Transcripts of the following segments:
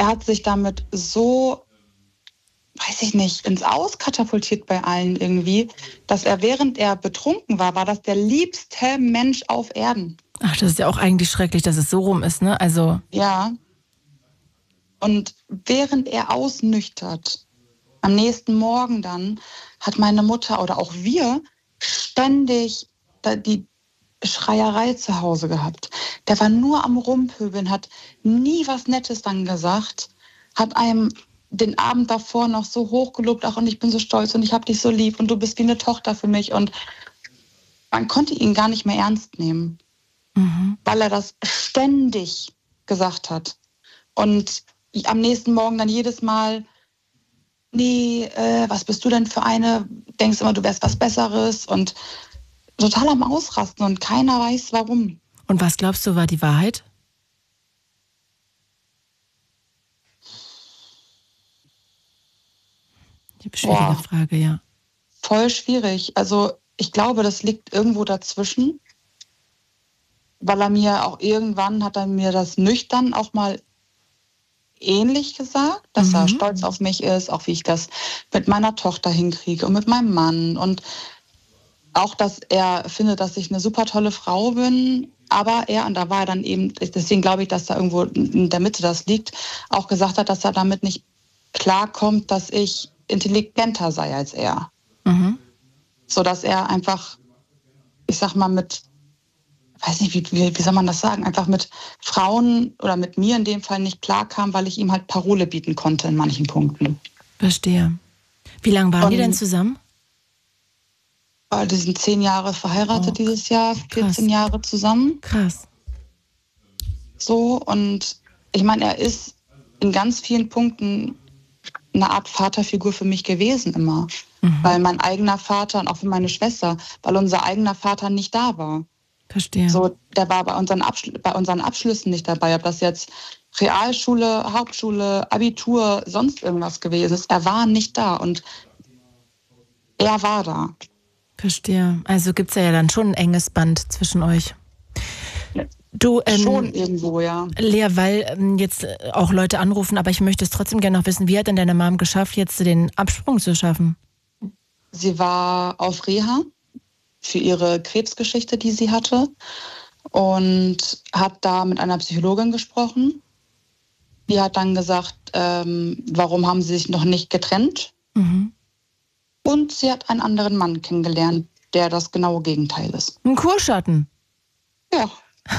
er hat sich damit so, weiß ich nicht, ins Aus katapultiert bei allen irgendwie, dass er, während er betrunken war, war das der liebste Mensch auf Erden. Ach, das ist ja auch eigentlich schrecklich, dass es so rum ist, ne? Also. Ja. Und während er ausnüchtert, am nächsten Morgen dann, hat meine Mutter oder auch wir ständig die Schreierei zu Hause gehabt. Der war nur am Rumpöbeln, hat nie was Nettes dann gesagt, hat einem den Abend davor noch so hochgelobt, ach, und ich bin so stolz und ich hab dich so lieb und du bist wie eine Tochter für mich. Und man konnte ihn gar nicht mehr ernst nehmen, weil er das ständig gesagt hat. Und am nächsten Morgen dann jedes Mal, nee, was bist du denn für eine? Denkst immer, du wärst was Besseres, und total am Ausrasten und keiner weiß, warum. Und was glaubst du, war die Wahrheit? Die schwierige Frage, ja. Voll schwierig. Also ich glaube, das liegt irgendwo dazwischen, weil er mir auch irgendwann, hat er mir das nüchtern auch mal ähnlich gesagt, dass er stolz auf mich ist, auch wie ich das mit meiner Tochter hinkriege und mit meinem Mann, und auch, dass er findet, dass ich eine super tolle Frau bin, aber er, und da war er dann eben, deswegen glaube ich, dass da irgendwo in der Mitte das liegt, auch gesagt hat, dass er damit nicht klarkommt, dass ich intelligenter sei als er. So dass er einfach, ich sag mal, mit, weiß nicht, wie soll man das sagen, einfach mit Frauen oder mit mir in dem Fall nicht klarkam, weil ich ihm halt Parole bieten konnte in manchen Punkten. Verstehe. Wie lange waren die denn zusammen? Die sind 10 Jahre verheiratet dieses Jahr, 14 Jahre zusammen. Krass. So, und ich meine, er ist in ganz vielen Punkten eine Art Vaterfigur für mich gewesen immer. Weil mein eigener Vater und auch für meine Schwester, weil unser eigener Vater nicht da war. Verstehe. So, der war bei unseren Abschlüssen nicht dabei, ob das jetzt Realschule, Hauptschule, Abitur, sonst irgendwas gewesen ist. Er war nicht da und er war da. Verstehe. Also gibt es ja dann schon ein enges Band zwischen euch. Du, schon irgendwo, ja. Lea, weil jetzt auch Leute anrufen, aber ich möchte es trotzdem gerne noch wissen, wie hat denn deine Mom geschafft, jetzt den Absprung zu schaffen? Sie war auf Reha für ihre Krebsgeschichte, die sie hatte, und hat da mit einer Psychologin gesprochen. Die hat dann gesagt, warum haben sie sich noch nicht getrennt? Und sie hat einen anderen Mann kennengelernt, der das genaue Gegenteil ist. Ein Kurschatten? Ja.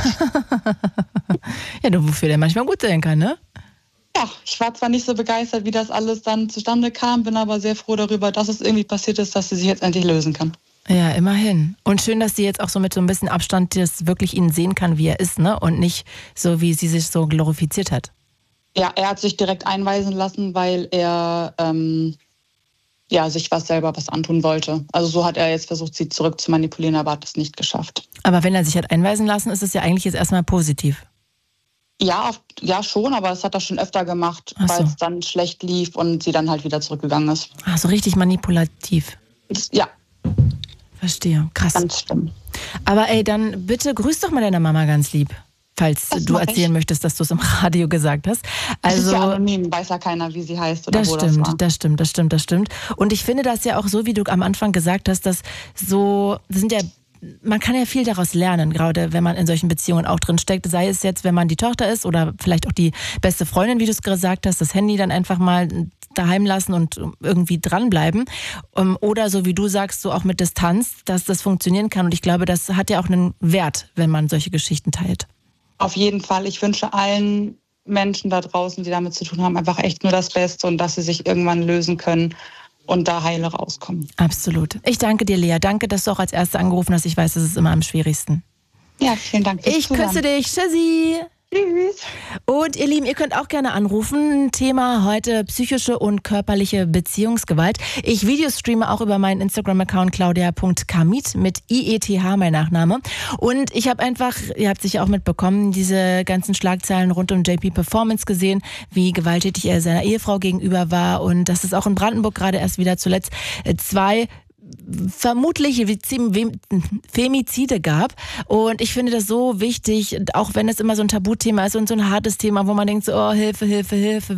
Ja, du, wofür der manchmal gut sein kann, ne? Ja, ich war zwar nicht so begeistert, wie das alles dann zustande kam, bin aber sehr froh darüber, dass es irgendwie passiert ist, dass sie sich jetzt endlich lösen kann. Ja, immerhin. Und schön, dass sie jetzt auch so mit so ein bisschen Abstand das wirklich ihn sehen kann, wie er ist, ne? Und nicht so, wie sie sich so glorifiziert hat. Ja, er hat sich direkt einweisen lassen, weil er sich selber was antun wollte. Also so hat er jetzt versucht, sie zurück zu manipulieren, aber hat es nicht geschafft. Aber wenn er sich hat einweisen lassen, ist es ja eigentlich jetzt erstmal positiv. Ja, schon, aber es hat er schon öfter gemacht, weil es dann schlecht lief und sie dann halt wieder zurückgegangen ist. Ach, so richtig manipulativ. Ja. Verstehe, krass. Ganz schlimm. Aber ey, dann bitte grüß doch mal deine Mama ganz lieb, falls du erzählen möchtest, dass du es im Radio gesagt hast. Also, das ist ja anonym, weiß ja keiner, wie sie heißt oder wo das war. Das stimmt. Und ich finde das ja auch so, wie du am Anfang gesagt hast, man kann ja viel daraus lernen, gerade wenn man in solchen Beziehungen auch drin steckt. Sei es jetzt, wenn man die Tochter ist oder vielleicht auch die beste Freundin, wie du es gesagt hast, das Handy dann einfach mal daheim lassen und irgendwie dranbleiben. Oder so wie du sagst, so auch mit Distanz, dass das funktionieren kann. Und ich glaube, das hat ja auch einen Wert, wenn man solche Geschichten teilt. Auf jeden Fall. Ich wünsche allen Menschen da draußen, die damit zu tun haben, einfach echt nur das Beste und dass sie sich irgendwann lösen können und da heile rauskommen. Absolut. Ich danke dir, Lea. Danke, dass du auch als Erste angerufen hast. Ich weiß, das ist immer am schwierigsten. Ja, vielen Dank. Ich küsse dich. Tschüssi. Tschüss. Und ihr Lieben, ihr könnt auch gerne anrufen. Thema heute psychische und körperliche Beziehungsgewalt. Ich videostreame auch über meinen Instagram-Account claudia.kamit mit IETH, mein Nachname. Und ich habe einfach, ihr habt sicher auch mitbekommen, diese ganzen Schlagzeilen rund um JP Performance gesehen, wie gewalttätig er seiner Ehefrau gegenüber war und dass es auch in Brandenburg gerade erst wieder zuletzt 2 vermutlich Femizide gab. Und ich finde das so wichtig, auch wenn es immer so ein Tabuthema ist und so ein hartes Thema, wo man denkt so, oh, Hilfe, Hilfe, Hilfe.